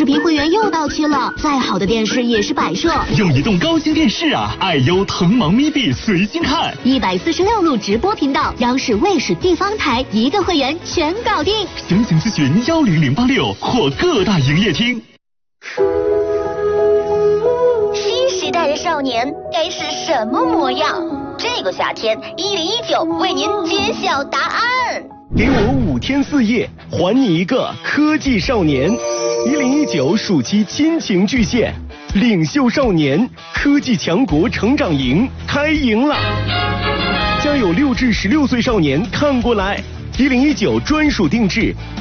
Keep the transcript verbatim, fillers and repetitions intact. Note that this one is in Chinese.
视频会员又到期了，再好的电视也是摆设。 用移动高清电视啊，爱优腾芒咪 B 随心看， 一百四十六路直播频道，央视、卫视、地方台一个会员全搞定。 详情咨询幺零零八六或各大营业厅。 新时代的少年该是什么模样？这个夏天，一零一九为您揭晓答案。 给我五天四夜，还你一个科技少年。一零一九暑期亲情巨献，领袖少年科技强国成长营开营了，将有六至十六岁少年看过来。一零一九专属定制，